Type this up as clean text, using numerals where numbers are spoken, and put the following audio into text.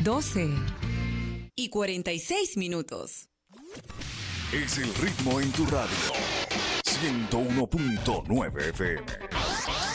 12:46. Es el ritmo en tu radio. 101.9 FM.